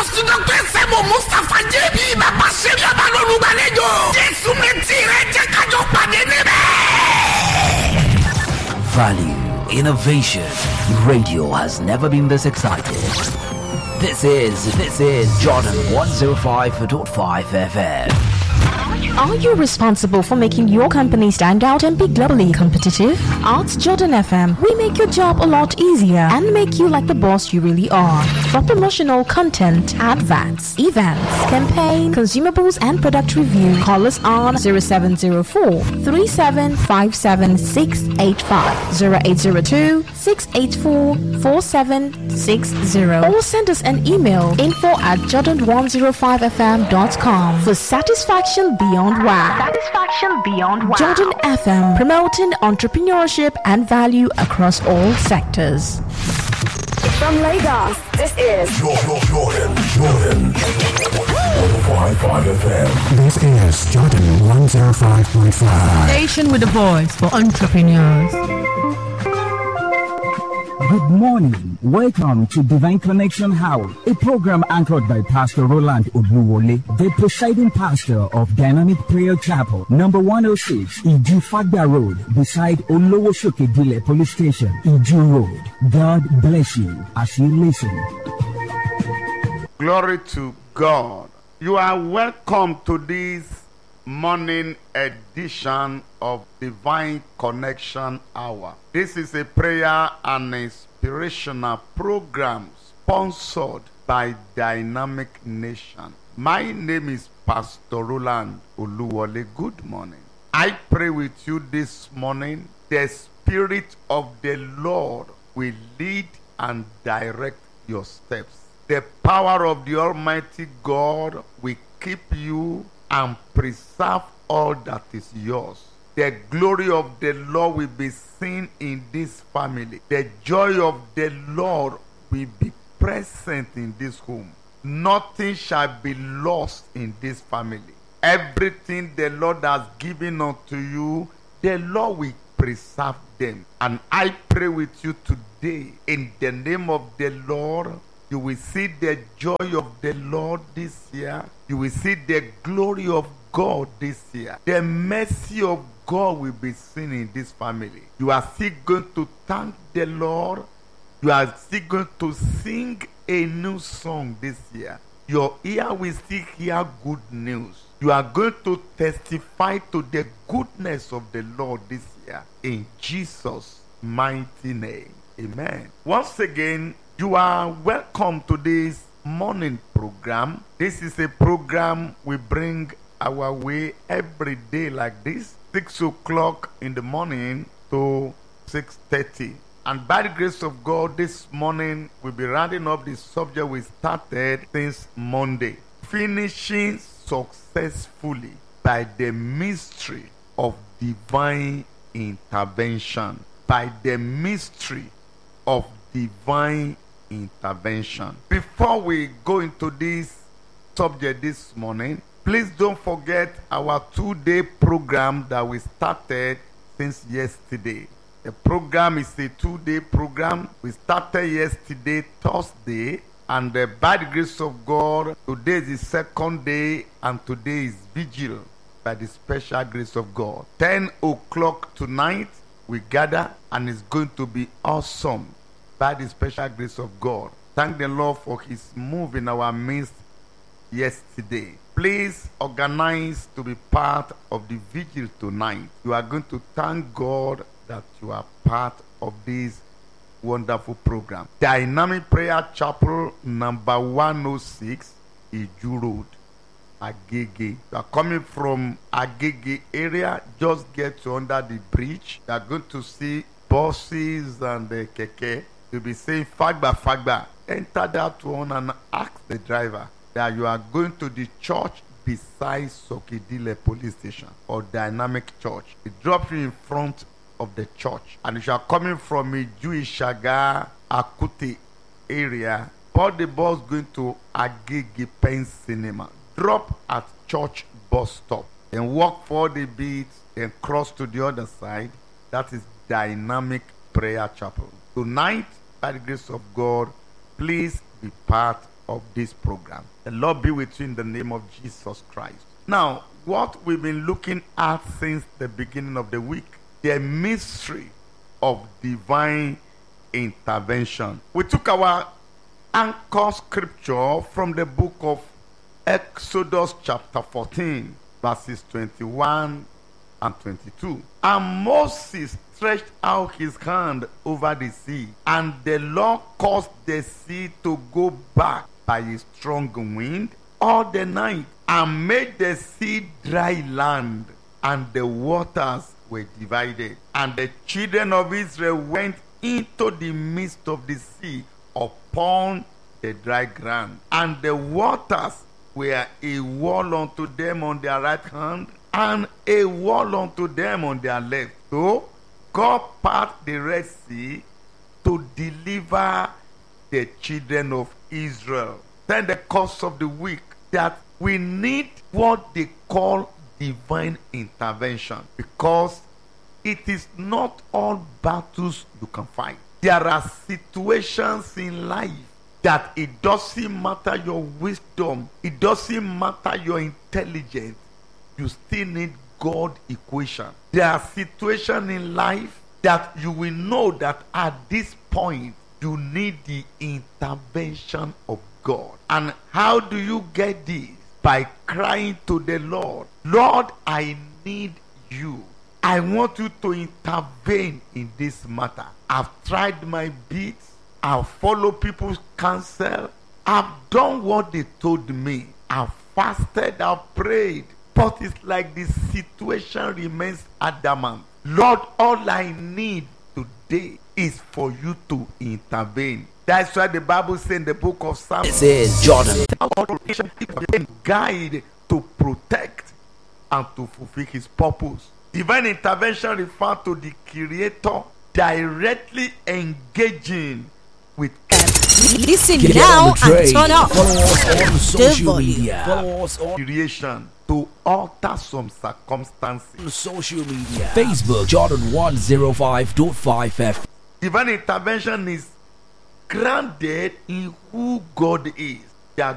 Apostle Dr. Sebo Mustapha JB bàbá ṣẹ́bi ọba lólùgbàlejò. Jésù retí rẹ̀ jẹ́ kájọ pàdé níbẹ̀. Value, innovation. Radio has never been this excited. This is Jordan 105.5 FM. Are you responsible for making your company stand out and be globally competitive? At Jordan FM, we make your job a lot easier and make you like the boss you really are. For promotional content, adverts, events, campaign, consumables, and product review, call us on 0704 3757685, 0802 684 4760, or send us an email info@jordan105fm.com for satisfaction beyond wow. Satisfaction beyond wow. Jordan FM, promoting entrepreneurship and value across all sectors. From Lagos, this is Jordan 105.5 FM. This is Jordan 105.5. Station with a voice for entrepreneurs. Good morning. Welcome to Divine Connection House, a program anchored by Pastor Roland Oluwole, the presiding pastor of Dynamic Prayer Chapel, number 106, Iju Fagba Road, beside Olowoshokedile Police Station, Iju Road. God bless you as you listen. Glory to God. You are welcome to this morning edition of Divine Connection Hour. This is a prayer and inspirational program sponsored by Dynamic Nation. My name is Pastor Roland Oluwole. Good morning. I pray with you this morning. The Spirit of the Lord will lead and direct your steps. The power of the Almighty God will keep you and preserve all that is yours. The glory of the Lord will be seen in this family. The joy of the Lord will be present in this home. Nothing shall be lost in this family. Everything the Lord has given unto you, the Lord will preserve them. And I pray with you today, in the name of the Lord, you will see the joy of the Lord this year. You will see the glory of God this year. The mercy of God will be seen in this family. You are still going to thank the Lord. You are still going to sing a new song this year. Your ear will still hear good news. You are going to testify to the goodness of the Lord this year. In Jesus' mighty name. Amen. Once again, you are welcome to this morning program. This is a program we bring our way every day like this, 6 o'clock in the morning to 6:30. And by the grace of God, this morning we'll be rounding up the subject we started since Monday. Finishing successfully by the mystery of divine intervention. By the mystery of divine intervention. Before we go into this subject this morning, please don't forget our 2-day program that we started since yesterday. The program is a 2-day program. We started yesterday, Thursday, and by the grace of God, today is the second day, and today is vigil by the special grace of God. 10 o'clock tonight, we gather, and it's going to be awesome by the special grace of God. Thank the Lord for his move in our midst yesterday. Please organize to be part of the vigil tonight. You are going to thank God that you are part of this wonderful program. Dynamic Prayer Chapel number 106, Iju Road, Agege. You are coming from Agege area, just get to under the bridge. You are going to see buses and the keke. You'll be saying Fagba, Fagba. Enter that one and ask the driver that you are going to the church beside Sokedile Police Station or Dynamic Church. It drops you in front of the church. And if you are coming from a Jewish Shaga, Akute area, board the bus going to Agege Pen Cinema. Drop at church bus stop. Then walk forward a bit, then cross to the other side. That is Dynamic Prayer Chapel. Tonight, by the grace of God, please be part of this program. The Lord be with you in the name of Jesus Christ. Now, what we've been looking at since the beginning of the week, the mystery of divine intervention. We took our anchor scripture from the book of Exodus chapter 14, verses 21 and 22. And Moses stretched out his hand over the sea, and the Lord caused the sea to go back by a strong wind all the night, and made the sea dry land, and the waters were divided. And the children of Israel went into the midst of the sea upon the dry ground, and the waters were a wall unto them on their right hand, and a wall unto them on their left. So God parted the Red Sea to deliver the children of Israel. Then the course of the week that we need what they call divine intervention, because it is not all battles you can fight. There are situations in life that it doesn't matter your wisdom, it doesn't matter your intelligence, you still need God equation. There are situations in life that you will know that at this point you need the intervention of God. And how do you get this? By crying to the Lord, Lord, I need you. I want you to intervene in this matter. I've tried my best. I've followed people's counsel. I've done what they told me. I've fasted. I've prayed. But it's like the situation remains adamant. Lord, all I need today is for you to intervene. That's why the Bible says in the book of Psalms, This is Jordan. Guide to protect and to fulfill his purpose. Divine intervention refers to the Creator directly engaging with. Listen Get now on the train. and turn up Follow us on the social volume. media. Follow us on Creation to alter some circumstances. social media. Facebook Jordan 105.5 F. Divine intervention is grounded in who God is.